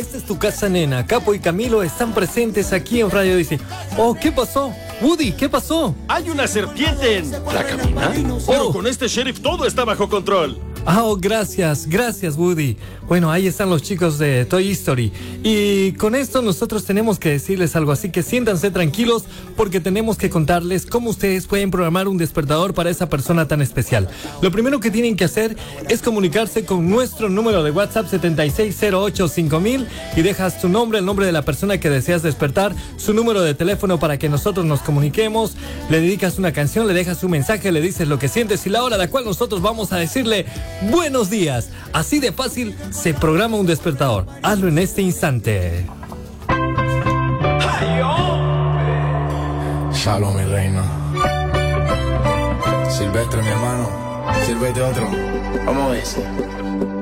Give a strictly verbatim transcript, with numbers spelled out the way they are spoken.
esta es tu casa, nena. Capo y Camilo están presentes aquí en Radio Odyssey. Oh, ¿qué pasó? Woody, ¿qué pasó? Hay una serpiente en la cabina. Pero Oh. con este sheriff todo está bajo control. Ah, oh, gracias, gracias, Woody. Bueno, ahí están los chicos de Toy Story. Y con esto nosotros tenemos que decirles algo, así que siéntanse tranquilos porque tenemos que contarles cómo ustedes pueden programar un despertador para esa persona tan especial. Lo primero que tienen que hacer es comunicarse con nuestro número de WhatsApp setenta y seis cero ocho cinco mil y dejas tu nombre, el nombre de la persona que deseas despertar, su número de teléfono para que nosotros nos comuniquemos, le dedicas una canción, le dejas un mensaje, le dices lo que sientes y la hora a la cual nosotros vamos a decirle buenos días. Así de fácil se programa un despertador. Hazlo en este instante. Shalom, mi reina. Silvestre, mi hermano. Sírvete otro. ¿Cómo es?